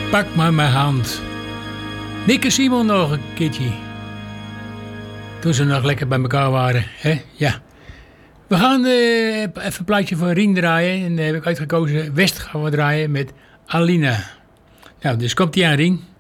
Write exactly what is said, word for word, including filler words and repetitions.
Pak maar mijn hand. Nick en Simon nog een keertje. Toen ze nog lekker bij elkaar waren. Hè? Ja. We gaan uh, even een plaatje voor Rien draaien. En uh, heb ik uitgekozen West gaan we draaien met Alina. Nou, dus komt die aan Rien.